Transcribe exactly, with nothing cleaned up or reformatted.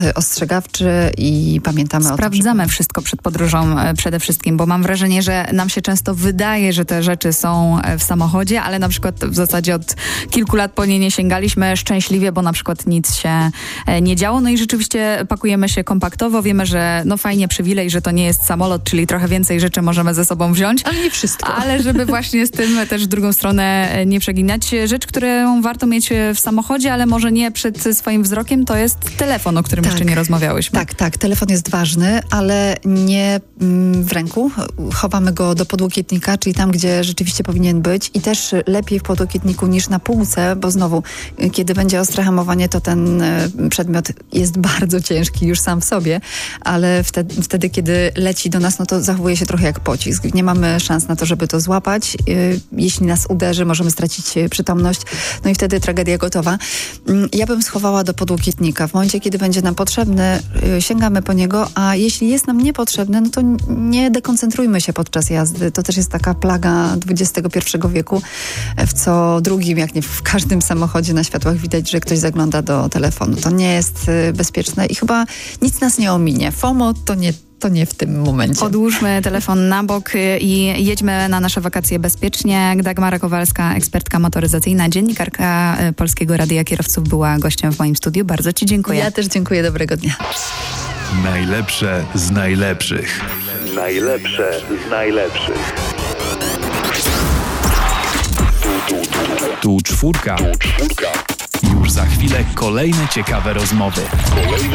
ostrzegawczy i pamiętamy o tym. Sprawdzamy wszystko przed podróżą przede wszystkim, bo mam wrażenie, że nam się często wydaje, że te rzeczy są w samochodzie, ale na przykład w zasadzie od kilku lat po nie nie sięgaliśmy szczęśliwie, bo na przykład nic się nie działo. No i rzeczywiście pakujemy się kompaktowo. Wiemy, że no fajnie przywilej, że to nie jest samolot, czyli trochę więcej rzeczy możemy ze sobą wziąć. Ale nie wszystko. Ale żeby właśnie z tym też w drugą stronę nie przeginać. Rzecz, którą warto mieć w samochodzie, ale może nie przed swoim wzrokiem, to jest telefon, o którym tak, jeszcze nie rozmawiałyśmy. Tak, tak. Telefon jest ważny, ale nie mm, w ręku. Chowamy go do podłokietnika, czyli tam, gdzie rzeczywiście powinien być i też lepiej w podłokietniku niż na półce, bo znowu, kiedy będzie ostre hamowanie, to ten y, przedmiot jest bardzo ciężki już sam w sobie, ale wtedy, wtedy, kiedy leci do nas, no to zachowuje się trochę jak pocisk. Nie mamy szans na to, żeby to złapać. Y, jeśli nas uderzy, możemy stracić przytomność, no i wtedy tragedia gotowa. Y, ja bym schowała do podłokietnika. W momencie, kiedy będzie nam potrzebny, y, sięgamy po niego, a jeśli jest nam niepotrzebny, no to nie dekoncentrujmy się podczas jazdy. To też jest taka plaga dwudziestego pierwszego wieku. W co drugim, jak nie w każdym samochodzie na światłach widać, że ktoś zagląda do telefonu. To nie jest y, bezpieczne i chyba nic nas nie ominie. FOMO to nie To nie w tym momencie. Odłóżmy telefon na bok i jedźmy na nasze wakacje bezpiecznie. Dagmara Kowalska, ekspertka motoryzacyjna, dziennikarka Polskiego Radia Kierowców, była gościem w moim studiu. Bardzo ci dziękuję. Ja też dziękuję. Dobrego dnia. Najlepsze z najlepszych. Najlepsze z najlepszych. Tu czwórka. Tu czwórka. Już za chwilę kolejne ciekawe rozmowy.